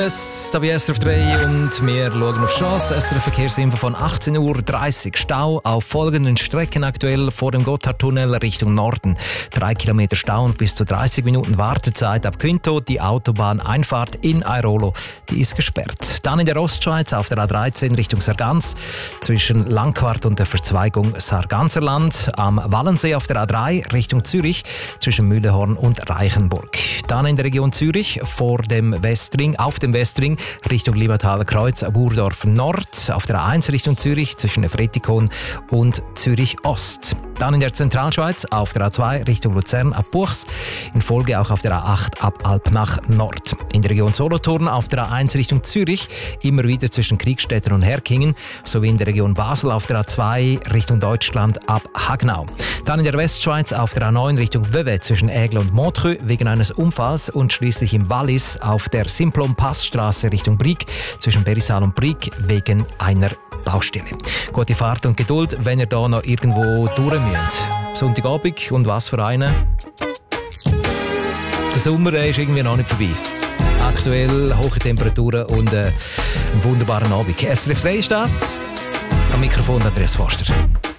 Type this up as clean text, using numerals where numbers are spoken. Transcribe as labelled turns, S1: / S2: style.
S1: Da bei SRF 3 und wir schauen auf die Straße. SRF Verkehrsinfo von 18:30 Uhr. Stau auf folgenden Strecken aktuell vor dem Gotthardtunnel Richtung Norden. 3 Kilometer Stau und bis zu 30 Minuten Wartezeit ab Quinto. Die Autobahneinfahrt in Airolo, die ist gesperrt. Dann in der Ostschweiz auf der A13 Richtung Sargans zwischen Langquart und der Verzweigung Sarganserland. Am Wallensee auf der A3 Richtung Zürich zwischen Mühlehorn und Reichenburg. Dann in der Region Zürich vor dem Westring, auf dem Westring Richtung Liebataler Kreuz, Burdorf Nord, auf der A1 Richtung Zürich zwischen Efretikon und Zürich Ost. Dann in der Zentralschweiz auf der A2 Richtung Luzern ab Buchs, in Folge auch auf der A8 ab Alpnach Nord. In der Region Solothurn auf der A1 Richtung Zürich, immer wieder zwischen Kriegstetten und Herkingen, sowie in der Region Basel auf der A2 Richtung Deutschland ab Hagnau. Dann in der Westschweiz auf der A9 Richtung Vevey zwischen Aigle und Montreux wegen eines Unfalls und schließlich im Wallis auf der Simplon-Passstraße Richtung Brig zwischen Berisal und Brig wegen einer Baustelle. Gute Fahrt und Geduld, wenn ihr da noch irgendwo durch müsst. Sonntagabend und was für einen? Der Sommer ist irgendwie noch nicht vorbei. Aktuell hohe Temperaturen und einen wunderbaren Abend. SRF 3 ist das. Am Mikrofon Andreas Forster.